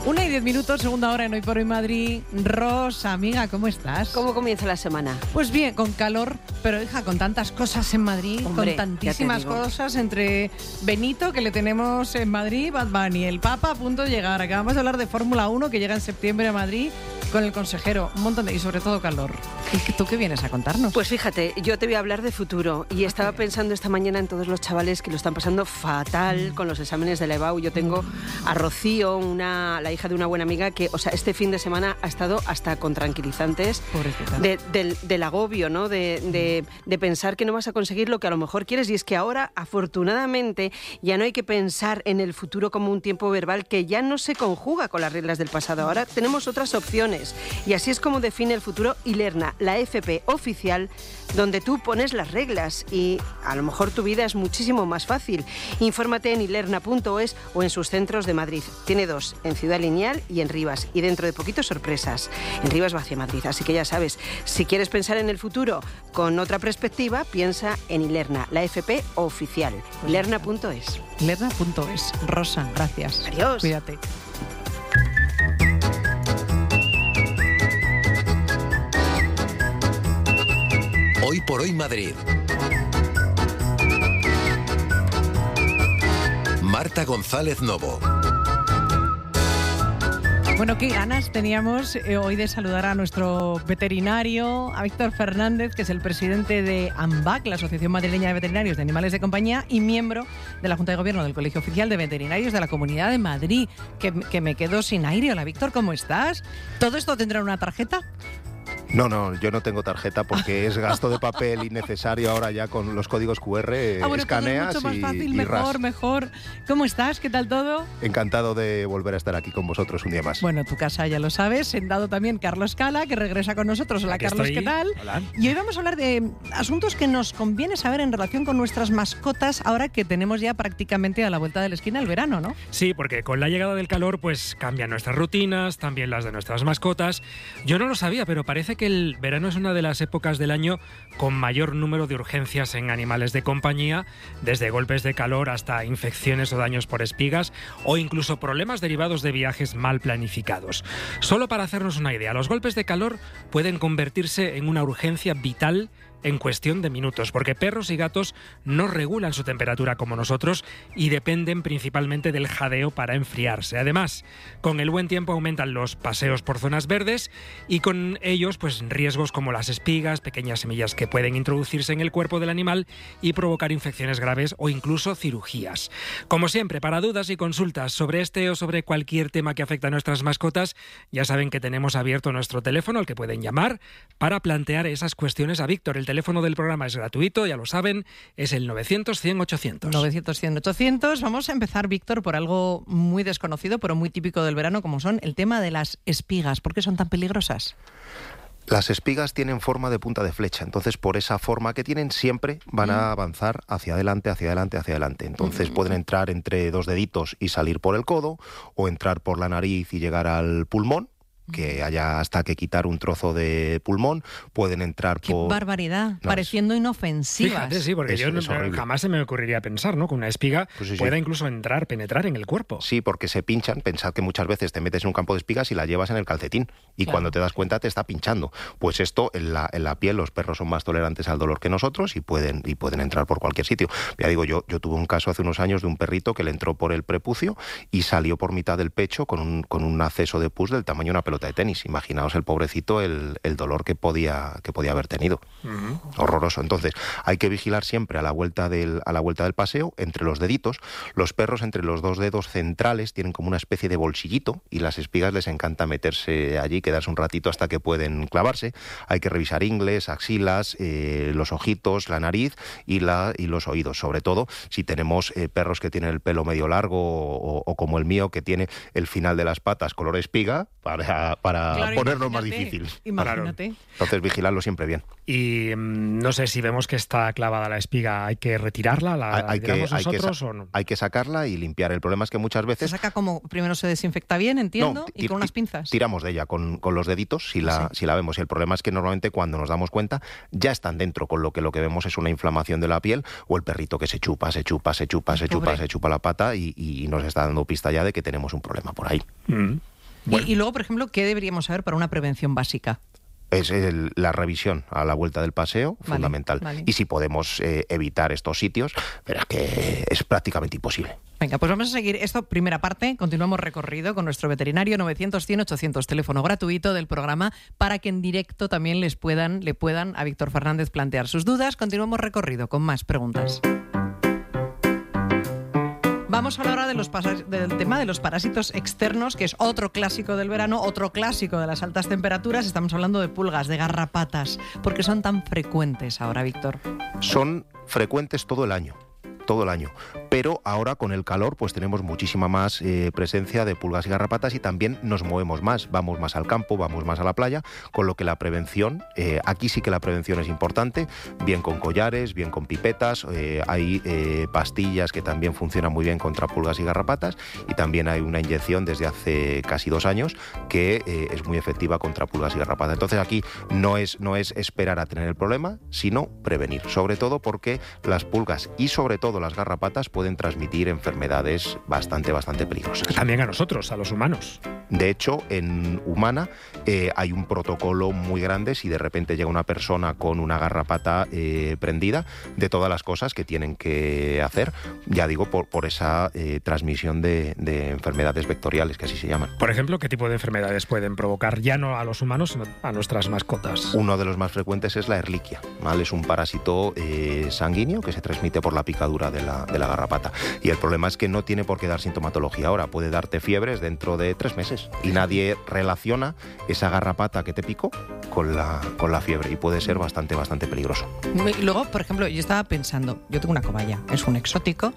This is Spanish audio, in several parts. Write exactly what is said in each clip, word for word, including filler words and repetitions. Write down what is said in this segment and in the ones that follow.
Una y diez minutos, segunda hora en Hoy por Hoy Madrid. Rosa, amiga, ¿cómo estás? ¿Cómo comienza la semana? Pues bien, con calor, pero hija, con tantas cosas en Madrid, Hombre, con tantísimas ya te digo. cosas, entre Benito, que le tenemos en Madrid, Bad Bunny, el Papa a punto de llegar. Acabamos de hablar de Fórmula uno, que llega en septiembre a Madrid, con el consejero, un montón de... y sobre todo calor. ¿Y tú qué vienes a contarnos? Pues fíjate, yo te voy a hablar de futuro y estaba pensando esta mañana en todos los chavales que lo están pasando fatal con los exámenes de la E B A U. Yo tengo a Rocío, una, la hija de una buena amiga, que, o sea, este fin de semana ha estado hasta con tranquilizantes Pobrecita. de, del, del agobio, ¿no? De, de, de pensar que no vas a conseguir lo que a lo mejor quieres. Y es que ahora, afortunadamente, ya no hay que pensar en el futuro como un tiempo verbal que ya no se conjuga con las reglas del pasado. Ahora tenemos otras opciones y así es como define el futuro Ilerna, la F P oficial, donde tú pones las reglas y a lo mejor tu vida es muchísimo más fácil. Infórmate en ilerna punto es o en sus centros de Madrid. Tiene dos, en Ciudad Lineal y en Rivas. Y dentro de poquito sorpresas. En Rivas va hacia Madrid. Así que ya sabes, si quieres pensar en el futuro con otra perspectiva, piensa en Ilerna, la F P oficial. ilerna punto es. Ilerna punto es. Rosa, gracias. Adiós. Cuídate. Hoy por Hoy Madrid. Marta González Novo. Bueno, qué ganas teníamos eh, hoy de saludar a nuestro veterinario, a Víctor Fernández, que es el presidente de AMBAC, la Asociación Madrileña de Veterinarios de Animales de Compañía, y miembro de la Junta de Gobierno del Colegio Oficial de Veterinarios de la Comunidad de Madrid, que, que me quedo sin aire. Hola, Víctor, ¿cómo estás? ¿Todo esto tendrá una tarjeta? No, no, yo no tengo tarjeta porque es gasto de papel innecesario ahora ya con los códigos Q R, Ah, bueno, escaneas todo es mucho más y, fácil, y mejor, ras. mejor. ¿Cómo estás? ¿Qué tal todo? Encantado de volver a estar aquí con vosotros un día más. Bueno, tu casa ya lo sabes. Sentado también Carlos Cala, que regresa con nosotros. Hola, Aquí Carlos, estoy. ¿qué tal? Hola. Y hoy vamos a hablar de asuntos que nos conviene saber en relación con nuestras mascotas ahora que tenemos ya prácticamente a la vuelta de la esquina el verano, ¿no? Sí, porque con la llegada del calor pues cambian nuestras rutinas, también las de nuestras mascotas. Yo no lo sabía, pero parece que el verano es una de las épocas del año con mayor número de urgencias en animales de compañía, desde golpes de calor hasta infecciones o daños por espigas o incluso problemas derivados de viajes mal planificados. Solo para hacernos una idea, los golpes de calor pueden convertirse en una urgencia vital en cuestión de minutos, porque perros y gatos no regulan su temperatura como nosotros y dependen principalmente del jadeo para enfriarse. Además, con el buen tiempo aumentan los paseos por zonas verdes y con ellos pues riesgos como las espigas, pequeñas semillas que pueden introducirse en el cuerpo del animal y provocar infecciones graves o incluso cirugías. Como siempre, para dudas y consultas sobre este o sobre cualquier tema que afecta a nuestras mascotas, ya saben que tenemos abierto nuestro teléfono al que pueden llamar para plantear esas cuestiones a Víctor. El teléfono del programa es gratuito, ya lo saben, es el novecientos cien ochocientos. novecientos cien ochocientos. Vamos a empezar, Víctor, por algo muy desconocido, pero muy típico del verano, como son el tema de las espigas. ¿Por qué son tan peligrosas? Las espigas tienen forma de punta de flecha, entonces por esa forma que tienen siempre van a avanzar hacia adelante, hacia adelante, hacia adelante. Entonces pueden entrar entre dos deditos y salir por el codo, o entrar por la nariz y llegar al pulmón, que haya hasta que quitar un trozo de pulmón, pueden entrar ¡Qué por... barbaridad! No, Pareciendo inofensivas. Fíjate, sí, porque Es- yo no- es horrible. jamás se me ocurriría pensar, ¿no?, que una espiga Pues sí, sí. pueda incluso entrar, penetrar en el cuerpo. Sí, porque se pinchan. Pensad que muchas veces te metes en un campo de espigas y la llevas en el calcetín. Y Claro. cuando te das cuenta te está pinchando. Pues esto en la, en la piel, los perros son más tolerantes al dolor que nosotros y pueden, y pueden entrar por cualquier sitio. Ya digo, yo, yo tuve un caso hace unos años de un perrito que le entró por el prepucio y salió por mitad del pecho con un, con un acceso de pus del tamaño de una pelota de tenis. Imaginaos el pobrecito el, el dolor que podía, que podía haber tenido. Ujú. Horroroso. Entonces, hay que vigilar siempre a la vuelta del, a la vuelta del paseo, entre los deditos. Los perros, entre los dos dedos centrales, tienen como una especie de bolsillito y las espigas les encanta meterse allí, quedarse un ratito hasta que pueden clavarse. Hay que revisar ingles, axilas, eh, los ojitos, la nariz y, la, y los oídos. Sobre todo si tenemos eh, perros que tienen el pelo medio largo o, o como el mío, que tiene el final de las patas color espiga, para, para Claro, ponerlo más imagínate, difícil. Imagínate. Entonces, vigilarlo siempre bien. Y mm, no sé si vemos que está clavada la espiga, ¿hay que retirarla? ¿La Hay- hay que- tiramos hay que nosotros sa- o no? Hay que sacarla y limpiar. El problema es que muchas Se veces... saca como, primero se desinfecta bien, entiendo, No, y ti- con ti- unas pinzas. Tiramos de ella con, con los deditos si la, Sí. si la vemos. Y el problema es que normalmente cuando nos damos cuenta ya están dentro, con lo que lo que vemos es una inflamación de la piel o el perrito que se chupa, se chupa, se chupa, se chupa, Pobre. se chupa la pata y, y nos está dando pista ya de que tenemos un problema por ahí. Mm. Bueno. Y, y luego, por ejemplo, ¿qué deberíamos saber para una prevención básica? Es el, la revisión a la vuelta del paseo, vale, fundamental. Vale. Y si podemos eh, evitar estos sitios, verás que es prácticamente imposible. Venga, pues vamos a seguir esto, primera parte. Continuamos recorrido con nuestro veterinario novecientos cien ochocientos, teléfono gratuito del programa, para que en directo también les puedan, le puedan a Víctor Fernández plantear sus dudas. Continuamos recorrido con más preguntas. Vamos a hablar ahora de los del tema de los parásitos externos, que es otro clásico del verano, otro clásico de las altas temperaturas. Estamos hablando de pulgas, de garrapatas. ¿Por qué son tan frecuentes ahora, Víctor? Son frecuentes todo el año. todo el año, pero ahora con el calor pues tenemos muchísima más eh, presencia de pulgas y garrapatas y también nos movemos más, vamos más al campo, vamos más a la playa, con lo que la prevención, eh, aquí sí que la prevención es importante, bien con collares, bien con pipetas, eh, hay eh, pastillas que también funcionan muy bien contra pulgas y garrapatas y también hay una inyección desde hace casi dos años que eh, es muy efectiva contra pulgas y garrapatas. Entonces aquí no es, no es esperar a tener el problema, sino prevenir, sobre todo porque las pulgas y sobre todo las garrapatas pueden transmitir enfermedades bastante, bastante peligrosas. También a nosotros, a los humanos. De hecho, en humana eh, hay un protocolo muy grande si de repente llega una persona con una garrapata eh, prendida, de todas las cosas que tienen que hacer, ya digo, por, por esa eh, transmisión de, de enfermedades vectoriales, que así se llaman. Por ejemplo, ¿qué tipo de enfermedades pueden provocar ya no a los humanos, sino a nuestras mascotas? Uno de los más frecuentes es la Ehrlichia, ¿vale? Es un parásito eh, sanguíneo que se transmite por la picadura de la, de la garrapata. Y el problema es que no tiene por qué dar sintomatología ahora, puede darte fiebres dentro de tres meses y nadie relaciona esa garrapata que te picó con la, con la fiebre y puede ser bastante, bastante peligroso. Luego, por ejemplo, yo estaba pensando, yo tengo una cobaya, es un exótico,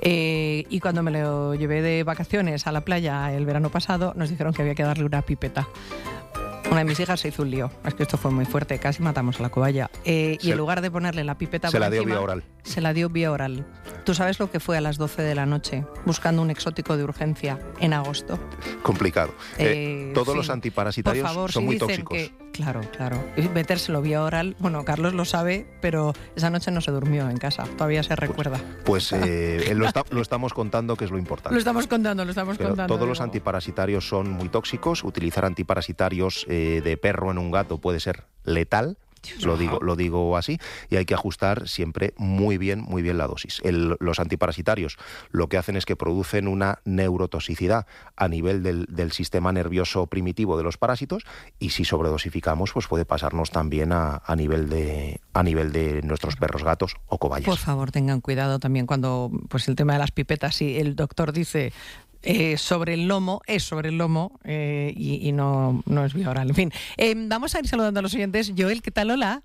eh, y cuando me lo llevé de vacaciones a la playa el verano pasado, nos dijeron que había que darle una pipeta. Una de mis hijas se hizo un lío. Es que esto fue muy fuerte, casi matamos a la cobaya. Eh, y en lugar de ponerle la pipeta se por la encima, dio vía oral. Se la dio vía oral. ¿Tú sabes lo que fue a las doce de la noche buscando un exótico de urgencia en agosto? Complicado. Eh, eh, todos sí. los antiparasitarios Por favor, son si muy dicen tóxicos. Que, claro, claro. Y metérselo vía oral. Bueno, Carlos lo sabe, pero esa noche no se durmió en casa. Todavía se recuerda. Pues eh, lo, está, lo estamos contando, que es lo importante. Lo estamos contando, lo estamos Pero contando. todos los antiparasitarios son muy tóxicos. Utilizar antiparasitarios eh, de perro en un gato puede ser letal. Lo digo, lo digo así, y hay que ajustar siempre muy bien, muy bien la dosis. El, los antiparasitarios lo que hacen es que producen una neurotoxicidad a nivel del, del sistema nervioso primitivo de los parásitos, y si sobredosificamos, pues puede pasarnos también a, a nivel de a nivel de nuestros perros, gatos o cobayas. Por favor, tengan cuidado también cuando, pues el tema de las pipetas, si el doctor dice Eh, sobre el lomo, es sobre el lomo eh, y, y no, no es vía oral. En fin, eh, vamos a ir saludando a los oyentes. Joel, ¿qué tal? Hola.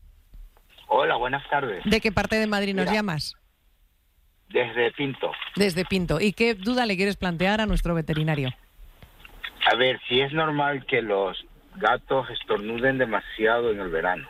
Hola, buenas tardes. ¿De qué parte de Madrid nos Mira, llamas? Desde Pinto. Desde Pinto. ¿Y qué duda le quieres plantear a nuestro veterinario? A ver, si es normal que los gatos estornuden demasiado en el verano.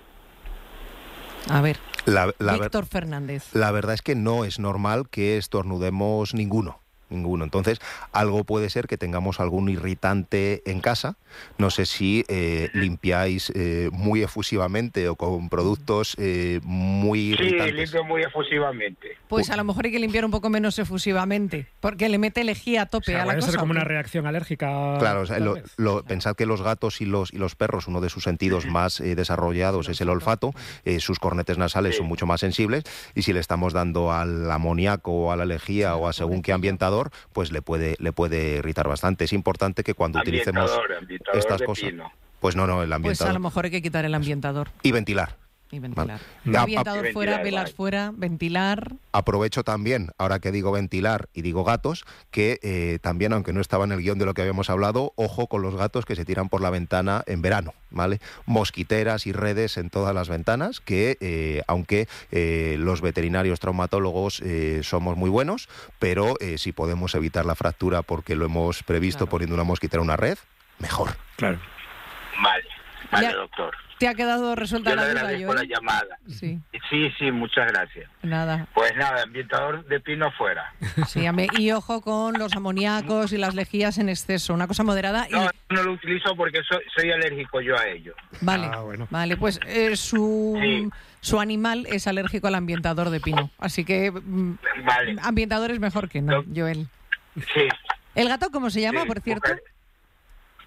A ver, La, la Víctor ver, Fernández. La verdad es que no es normal que estornudemos ninguno. Ninguno. Entonces, algo puede ser que tengamos algún irritante en casa. No sé si eh, limpiáis eh, muy efusivamente o con productos eh, muy irritantes. Sí, limpio muy efusivamente. Pues a lo mejor hay que limpiar un poco menos efusivamente, porque le mete lejía a tope O sea, a la puede cosa. ser como ¿o qué? una reacción alérgica. Claro, o sea, tal lo, vez. lo, pensad que los gatos y los, y los perros, uno de sus sentidos más eh, desarrollados es el olfato, eh, sus cornetes nasales Sí. son mucho más sensibles, y si le estamos dando al amoníaco o a la lejía o a según qué ambientador, pues le puede, le puede irritar bastante. Es importante que cuando utilicemos Ambientador, ambientador estas de cosas... pino. Pues no, no, el Pues ambientador. a lo mejor hay que quitar el ambientador Y ventilar. y ventilar. Vale. A- Ambientador a- fuera, ventilar, velas vale. fuera, ventilar. Aprovecho también, ahora que digo ventilar y digo gatos, que eh, también, aunque no estaba en el guión de lo que habíamos hablado, ojo con los gatos que se tiran por la ventana en verano, ¿vale? Mosquiteras y redes en todas las ventanas, que eh, aunque eh, los veterinarios traumatólogos eh, somos muy buenos, pero eh, si podemos evitar la fractura porque lo hemos previsto Claro. poniendo una mosquitera en una red, mejor. Claro. Vale, vale, Ya. doctor. ¿Te ha quedado resuelta Yo le la duda, agradezco la Joel? llamada. Sí, Sí, sí, muchas gracias. nada. Pues nada, ambientador de pino afuera. Sí, ame- y ojo con los amoníacos y las lejías en exceso, una cosa moderada. Y, No, no lo utilizo porque soy, soy alérgico yo a ello. vale, Ah, bueno. vale, pues eh, su, Sí. su animal es alérgico al ambientador de pino, así que mm, Vale, ambientador es mejor que no, No. Joel. sí. ¿El gato cómo se llama, sí, por cierto? buscaré.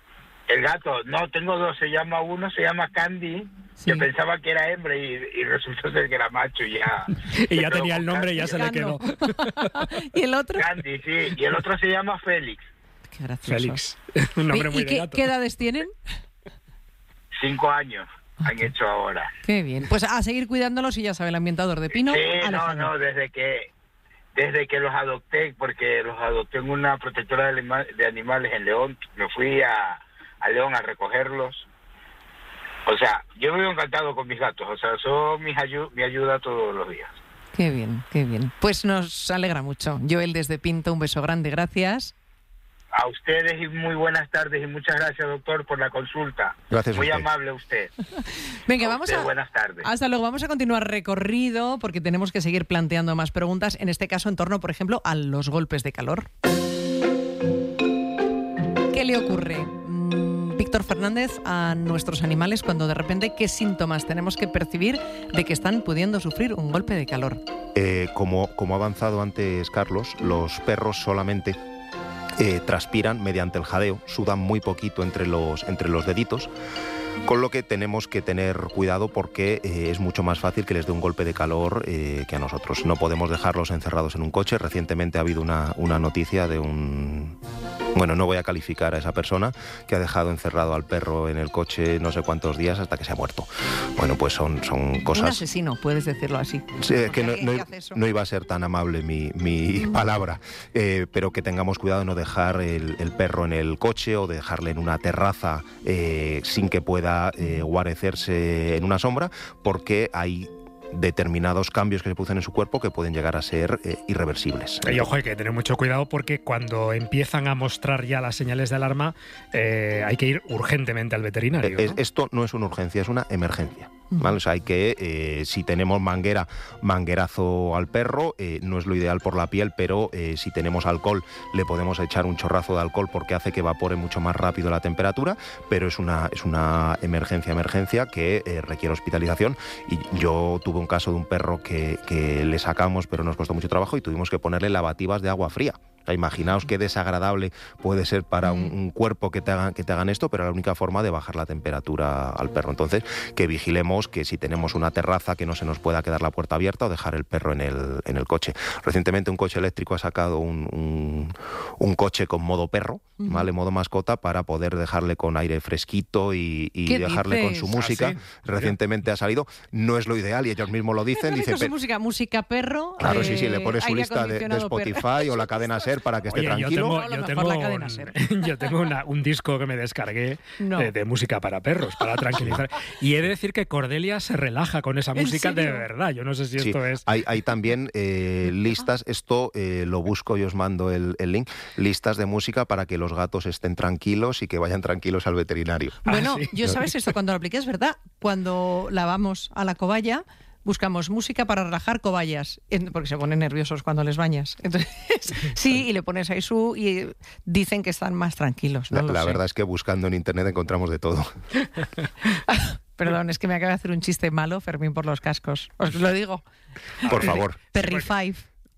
El gato, no, tengo dos, se llama uno, se llama Candy, Sí. que pensaba que era hembra y, y resultó ser que era macho y ya. Y ya tenía el nombre y ya se le quedó. ¿Y el otro? Candy, sí, y el otro se llama Félix, Qué gracioso. Félix. Un nombre ¿Y, muy y de qué, gato. qué edades tienen? cinco años han hecho ahora. Qué bien. Pues a seguir cuidándolos y ya sabe, el ambientador de pino. Sí, no, Alejandro. no, desde que desde que los adopté, porque los adopté en una protectora de, anima- de animales en León, me fui a, a León a recogerlos. O sea, yo vivo encantado con mis gatos, o sea, son mis ayu- mi ayuda todos los días. Qué bien, qué bien. Pues nos alegra mucho. Joel desde Pinto, un beso grande, gracias. A ustedes y muy buenas tardes y muchas gracias, doctor, por la consulta. Gracias a Muy usted. amable usted. Venga, A vamos usted, a... buenas tardes. Hasta luego, vamos a continuar recorrido porque tenemos que seguir planteando más preguntas, en este caso en torno, por ejemplo, a los golpes de calor. ¿Qué le ocurre, mm, Víctor Fernández, a nuestros animales cuando de repente qué síntomas tenemos que percibir de que están pudiendo sufrir un golpe de calor? Eh, como, como ha avanzado antes Carlos, los perros solamente eh, transpiran mediante el jadeo, sudan muy poquito entre los, entre los deditos, con lo que tenemos que tener cuidado porque eh, es mucho más fácil que les dé un golpe de calor eh, que a nosotros. No podemos dejarlos encerrados en un coche. Recientemente ha habido una, una noticia de un... Bueno, no voy a calificar a esa persona que ha dejado encerrado al perro en el coche no sé cuántos días hasta que se ha muerto. Bueno, pues son, son Un cosas... asesino, puedes decirlo así. Sí, es que no, Alguien no- que hace eso. no iba a ser tan amable mi, mi palabra, eh, pero que tengamos cuidado de no dejar el, el perro en el coche o dejarle en una terraza eh, sin que pueda eh, guarecerse en una sombra, porque hay determinados cambios que se producen en su cuerpo que pueden llegar a ser eh, irreversibles. Y ojo, hay que tener mucho cuidado porque cuando empiezan a mostrar ya las señales de alarma, eh, hay que ir urgentemente al veterinario. Es- ¿no? Esto no es una urgencia, es una emergencia. ¿Vale? O sea, hay que, eh, si tenemos manguera, manguerazo al perro, eh, no es lo ideal por la piel, pero eh, si tenemos alcohol, le podemos echar un chorrazo de alcohol porque hace que evapore mucho más rápido la temperatura, pero es una, es una emergencia, emergencia que eh, requiere hospitalización. Y yo tuve un caso de un perro que, que le sacamos, pero nos costó mucho trabajo y tuvimos que ponerle lavativas de agua fría. O sea, imaginaos qué desagradable puede ser para un, un cuerpo que te, hagan, que te hagan esto, pero la única forma de bajar la temperatura al perro. Entonces, que vigilemos que si tenemos una terraza que no se nos pueda quedar la puerta abierta o dejar el perro en el, en el coche. Recientemente un coche eléctrico ha sacado un, un, un coche con modo perro, ¿vale? Modo mascota, para poder dejarle con aire fresquito y, y ¿Qué dejarle dices? con su música. ¿Ah, sí? Recientemente ha salido. No es lo ideal y ellos mismos lo dicen. Con Dicen, su "Pe- música, música perro. claro, sí, sí, le eh, pones su aire lista de, de acondicionado perro. Spotify o la cadena SER para que esté Oye, yo tranquilo. tengo, A lo yo mejor tengo la cadena un, SER. yo tengo una- un disco que me descargué No. de, de música para perros, para tranquilizar. Y he de decir que Cordelia se relaja con esa ¿En música de serio? verdad. Yo no sé si Sí, esto es... hay, hay también eh, listas, esto eh, lo busco y os mando el, el link, listas de música para que los gatos estén tranquilos y que vayan tranquilos al veterinario. Bueno, Ah, sí. yo sabes esto cuando lo apliqué, es verdad. Cuando lavamos a la cobaya, buscamos música para relajar cobayas, en- porque se ponen nerviosos cuando les bañas. Entonces, sí, y le pones ahí su y dicen que están más tranquilos. No La, lo la sé. verdad es que buscando en internet encontramos de todo. Perdón, es que me acaba de hacer un chiste malo, Fermín, por los cascos. Os lo digo. Por favor. Perry Five.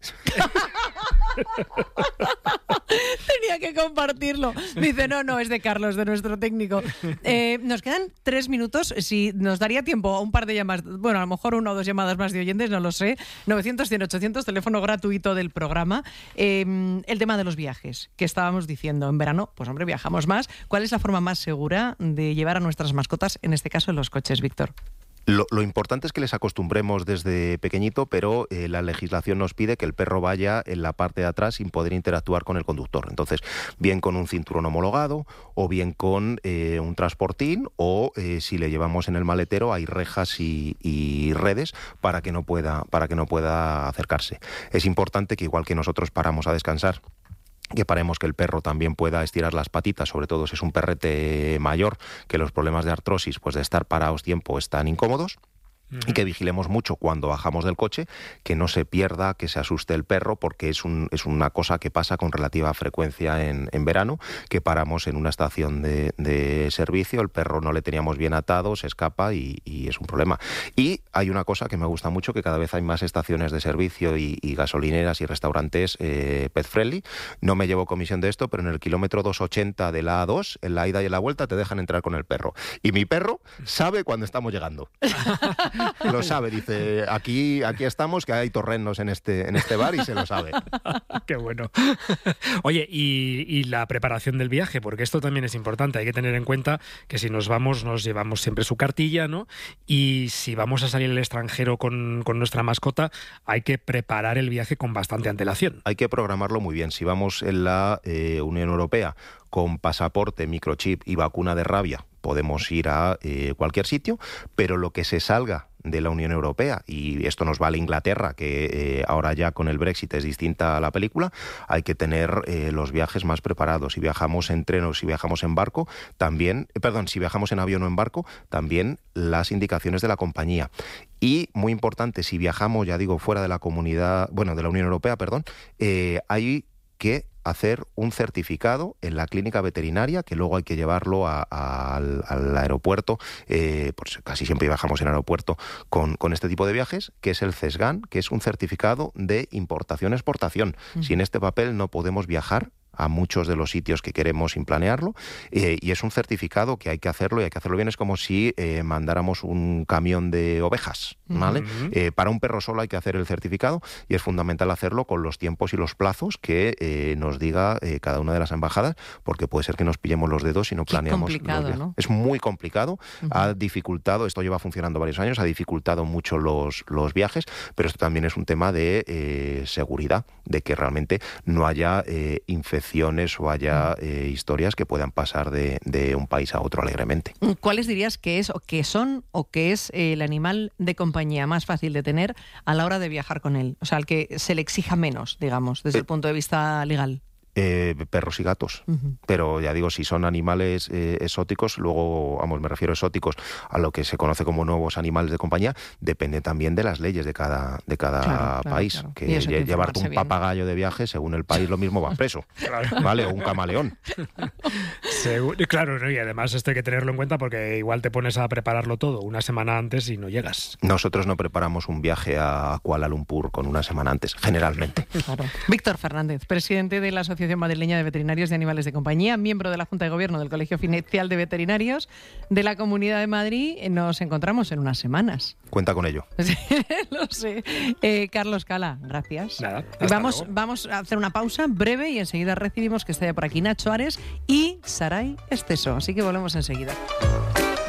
Tenía que compartirlo. Dice, no, no, es de Carlos, de nuestro técnico. Eh, nos quedan tres minutos. Si nos daría tiempo a un par de llamadas, bueno, a lo mejor una o dos llamadas más de oyentes, no lo sé. novecientos, cien, ochocientos, teléfono gratuito del programa. Eh, el tema de los viajes, que estábamos diciendo. En verano, pues hombre, viajamos más. ¿Cuál es la forma más segura de llevar a nuestras mascotas, en este caso en los coches, Víctor? Lo, lo importante es que les acostumbremos desde pequeñito, pero eh, la legislación nos pide que el perro vaya en la parte de atrás sin poder interactuar con el conductor. Entonces, bien con un cinturón homologado o bien con eh, un transportín o eh, si le llevamos en el maletero hay rejas y, y redes para que no pueda, para que no pueda acercarse. Es importante que igual que nosotros paramos a descansar, que paremos que el perro también pueda estirar las patitas, sobre todo si es un perrete mayor, que los problemas de artrosis, pues de estar parados tiempo, están incómodos. Uh-huh. Y que vigilemos mucho cuando bajamos del coche, que no se pierda, que se asuste el perro, porque es, un, es una cosa que pasa con relativa frecuencia en, en verano, que paramos en una estación de, de servicio, el perro no le teníamos bien atado, se escapa y, y es un problema. Y hay una cosa que me gusta mucho, que cada vez hay más estaciones de servicio y, y gasolineras y restaurantes eh, pet friendly. No me llevo comisión de esto, pero en el kilómetro doscientos ochenta de la A dos, en la ida y en la vuelta, te dejan entrar con el perro. Y mi perro sabe cuando estamos llegando. Lo sabe, dice, aquí, aquí estamos, que hay torrenos en este, en este bar, y se lo sabe. Qué bueno. Oye, y, y la preparación del viaje, porque esto también es importante. Hay que tener en cuenta que si nos vamos, nos llevamos siempre su cartilla, ¿no? Y si vamos a salir al extranjero con, con nuestra mascota, hay que preparar el viaje con bastante antelación. Hay que programarlo muy bien. Si vamos en la eh, Unión Europea con pasaporte, microchip y vacuna de rabia, podemos ir a eh, cualquier sitio, pero lo que se salga de la Unión Europea, y esto nos vale Inglaterra, que eh, ahora ya con el Brexit es distinta a la película, hay que tener eh, los viajes más preparados. Si viajamos en tren o si viajamos en barco, también, eh, perdón, si viajamos en avión o en barco, también las indicaciones de la compañía. Y, muy importante, si viajamos, ya digo, fuera de la comunidad, bueno, de la Unión Europea, perdón, eh, hay que hacer un certificado en la clínica veterinaria, que luego hay que llevarlo a, a, al, al aeropuerto, eh, pues casi siempre viajamos en aeropuerto con, con este tipo de viajes, que es el CESGAN, que es un certificado de importación-exportación. Uh-huh. Sin este papel no podemos viajar a muchos de los sitios que queremos sin planearlo, eh, y es un certificado que hay que hacerlo, y hay que hacerlo bien. Es como si eh, mandáramos un camión de ovejas, ¿vale? Uh-huh. Eh, para un perro solo hay que hacer el certificado, y es fundamental hacerlo con los tiempos y los plazos que eh, nos diga eh, cada una de las embajadas, porque puede ser que nos pillemos los dedos si no planeamos. Es complicado, ¿no? Es muy complicado, uh-huh. Ha dificultado, esto lleva funcionando varios años, ha dificultado mucho los, los viajes, pero esto también es un tema de eh, seguridad, de que realmente no haya eh, infección o haya eh, historias que puedan pasar de, de un país a otro alegremente. ¿Cuáles dirías que es o que son o que es eh, el animal de compañía más fácil de tener a la hora de viajar con él? O sea, el que se le exija menos, digamos, desde eh, el punto de vista legal. Eh, perros y gatos, uh-huh. Pero ya digo, si son animales eh, exóticos, luego, vamos, me refiero exóticos a lo que se conoce como nuevos animales de compañía, depende también de las leyes de cada, de cada claro, país, claro, claro. Que lle- llevarte un bien. papagayo de viaje, según el país, lo mismo va preso, claro. ¿Vale? O un camaleón. Seguro, claro, ¿no? Y además esto hay que tenerlo en cuenta, porque igual te pones a prepararlo todo una semana antes y no llegas. Nosotros no preparamos un viaje a Kuala Lumpur con una semana antes, generalmente. Claro. Víctor Fernández, presidente de la Asociación Madrileña de Veterinarios de Animales de Compañía, miembro de la Junta de Gobierno del Colegio Oficial de Veterinarios de la Comunidad de Madrid. Nos encontramos en unas semanas. Cuenta con ello. Sí, lo sé. Eh, Carlos Cala, gracias. Nada, vamos, vamos a hacer una pausa breve y enseguida recibimos que esté por aquí Nacho Ares y Saray Esteso. Así que volvemos enseguida.